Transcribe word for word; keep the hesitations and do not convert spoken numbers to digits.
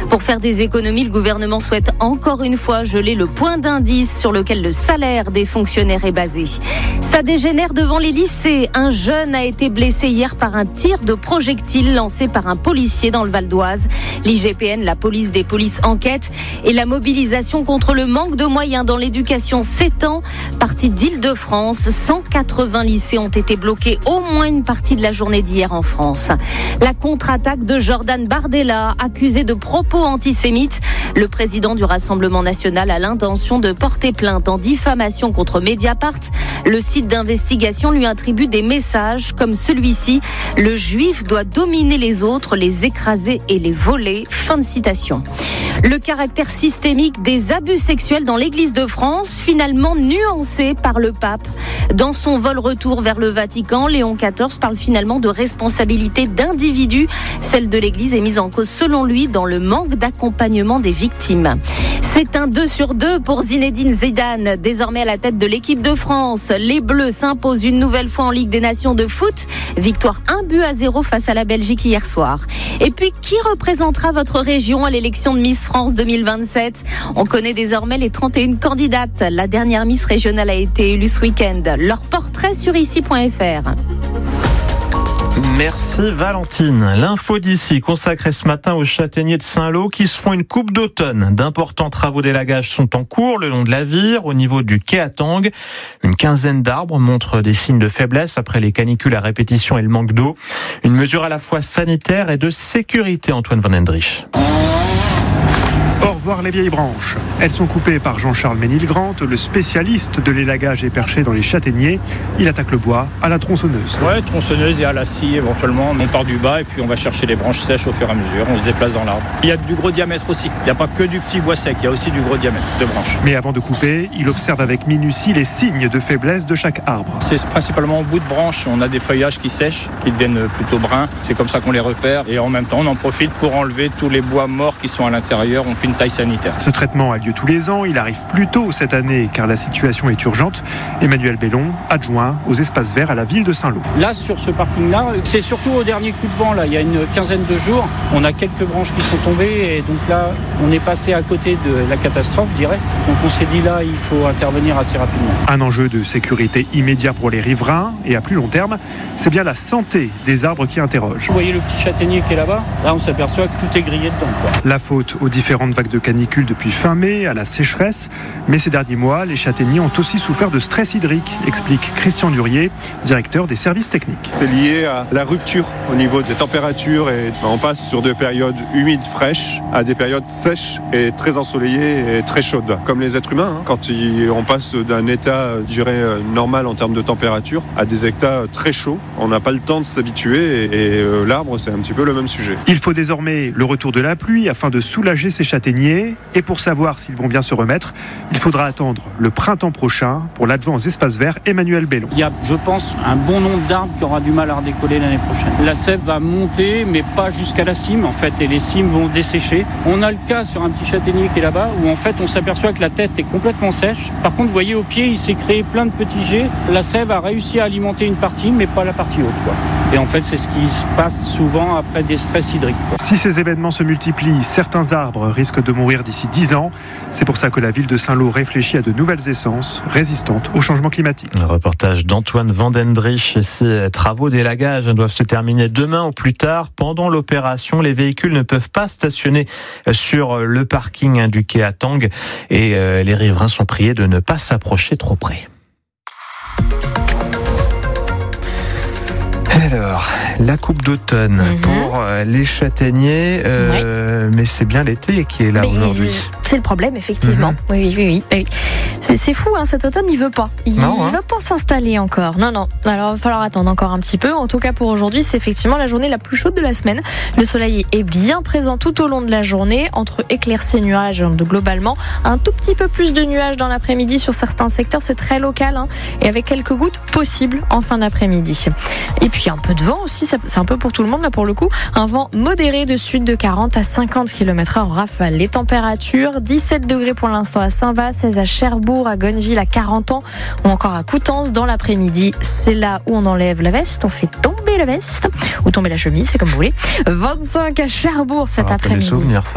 Pour faire des économies, le gouvernement souhaite encore une fois geler le point d'indice sur lequel le salaire des fonctionnaires est basé. Ça dégénère devant les lycées. Un jeune a été blessé hier par un tir de projectile lancé par un policier dans le Val d'Oise. L'I G P N, la police des polices, enquête et la mobilisation contre le manque de moyens dans l'éducation s'étend. Partie d'Île-de-France, cent quatre-vingts lycées ont été bloqués au moins une partie de la journée d'hier en France. La contre-attaque de Jordan Bardella, accusé de propos antisémites. Le président du Rassemblement national a l'intention de porter plainte en diffamation contre Mediapart. Le site d'investigation lui attribue des messages comme celui-ci. Le juif doit dominer les autres, les écraser et les voler. Fin de citation. Le caractère systémique des abus sexuels dans l'Église de France, finalement nuancé par le pape. Dans son vol retour vers le Vatican, Léon quatorze parle finalement de responsabilité d'individus. Celle de l'Église est mise en cause selon lui dans le manque d'accompagnement des victimes. C'est un deux sur deux pour Zinedine Zidane, désormais à la tête de l'équipe de France. Les Bleus s'imposent une nouvelle fois en Ligue des Nations de foot. Victoire un but à zéro face à la Belgique hier soir. Et puis, qui représentera votre région à l'élection de Miss France deux mille vingt-sept ? On connaît désormais les trente et une candidates. La dernière Miss régionale a été élue ce week-end. Leur portrait sur ici point f r. Merci Valentine. L'info d'ici consacrée ce matin aux châtaigniers de Saint-Lô qui se font une coupe d'automne. D'importants travaux d'élagage sont en cours le long de la Vire, au niveau du quai à Tang. Une quinzaine d'arbres montrent des signes de faiblesse après les canicules à répétition et le manque d'eau. Une mesure à la fois sanitaire et de sécurité, Antoine Van Hendrich. Au revoir les vieilles branches. Elles sont coupées par Jean-Charles Ménilgrant, le spécialiste de l'élagage et perché dans les châtaigniers. Il attaque le bois à la tronçonneuse. Ouais, tronçonneuse et à la scie éventuellement. On part du bas et puis on va chercher les branches sèches au fur et à mesure. On se déplace dans l'arbre. Il y a du gros diamètre aussi. Il n'y a pas que du petit bois sec, il y a aussi du gros diamètre de branches. Mais avant de couper, il observe avec minutie les signes de faiblesse de chaque arbre. C'est principalement au bout de branches. On a des feuillages qui sèchent, qui deviennent plutôt bruns. C'est comme ça qu'on les repère. Et en même temps, on en profite pour enlever tous les bois morts qui sont à l'intérieur. On fait une taille sanitaire. Ce traitement a lieu tous les ans. Il arrive plus tôt cette année car la situation est urgente. Emmanuel Bellon, adjoint aux espaces verts à la ville de Saint-Lô. Là, sur ce parking-là, c'est surtout au dernier coup de vent. Là, il y a une quinzaine de jours. On a quelques branches qui sont tombées et donc là, on est passé à côté de la catastrophe, je dirais. Donc on s'est dit là, il faut intervenir assez rapidement. Un enjeu de sécurité immédiat pour les riverains et à plus long terme, c'est bien la santé des arbres qui interroge. Vous voyez le petit châtaignier qui est là-bas ? Là, on s'aperçoit que tout est grillé dedans, quoi. La faute aux différentes vagues de canicule depuis fin mai, à la sécheresse. Mais ces derniers mois, les châtaigniers ont aussi souffert de stress hydrique, explique Christian Durier, directeur des services techniques. C'est lié à la rupture au niveau des températures et on passe sur des périodes humides, fraîches, à des périodes sèches et très ensoleillées et très chaudes. Comme les êtres humains, hein, quand on passe d'un état, je dirais, normal en termes de température à des états très chauds, on n'a pas le temps de s'habituer et, et euh, l'arbre, c'est un petit peu le même sujet. Il faut désormais le retour de la pluie afin de soulager ces châtaigniers. Et pour savoir s'ils vont bien se remettre, il faudra attendre le printemps prochain pour l'adjoint aux espaces verts Emmanuel Bellon. Il y a, je pense, un bon nombre d'arbres qui aura du mal à redécoller l'année prochaine. La sève va monter, mais pas jusqu'à la cime, en fait, et les cimes vont dessécher. On a le cas sur un petit châtaignier qui est là-bas, où en fait, on s'aperçoit que la tête est complètement sèche. Par contre, vous voyez, au pied, il s'est créé plein de petits jets. La sève a réussi à alimenter une partie, mais pas la partie haute, quoi. Et en fait, c'est ce qui se passe souvent après des stress hydriques, quoi. Si ces événements se multiplient, certains arbres risquent de mourir d'ici dix ans. C'est pour ça que la ville de Saint-Lô réfléchit à de nouvelles essences résistantes au changement climatique. Un reportage d'Antoine Van Hendrich. Ces travaux d'élagage doivent se terminer demain ou plus tard. Pendant l'opération, les véhicules ne peuvent pas stationner sur le parking du quai à Tang et les riverains sont priés de ne pas s'approcher trop près. Alors, la coupe d'automne mmh. pour les châtaigniers, euh, ouais. mais c'est bien l'été qui est là mais aujourd'hui. C'est le problème, effectivement. Mmh. Oui, oui, oui. oui. C'est, c'est fou, hein, cet automne, il veut pas. Il ne hein. veut pas s'installer encore. Non, non. Alors, il va falloir attendre encore un petit peu. En tout cas, pour aujourd'hui, c'est effectivement la journée la plus chaude de la semaine. Le soleil est bien présent tout au long de la journée, entre éclaircies et nuages, globalement. Un tout petit peu plus de nuages dans l'après-midi sur certains secteurs, c'est très local, hein, et avec quelques gouttes possibles en fin d'après-midi. Et puis, un peu de vent aussi, c'est un peu pour tout le monde, là, pour le coup. Un vent modéré de sud de quarante à cinquante kilomètres heure en rafale. Les températures, dix-sept degrés pour l'instant à Saint-Va, seize à Cherbourg, à Gonneville, à Carentan ou encore à Coutances. Dans l'après-midi, c'est là où on enlève la veste, on fait tomber la veste ou tomber la chemise, c'est comme vous voulez. vingt-cinq à Cherbourg cet après-midi.